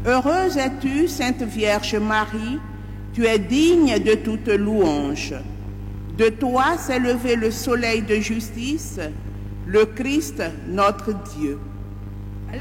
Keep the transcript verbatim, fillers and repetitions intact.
Heureuse es-tu, Sainte Vierge Marie, tu es digne de toute louange. De toi s'est levé le soleil de justice, le Christ notre Dieu.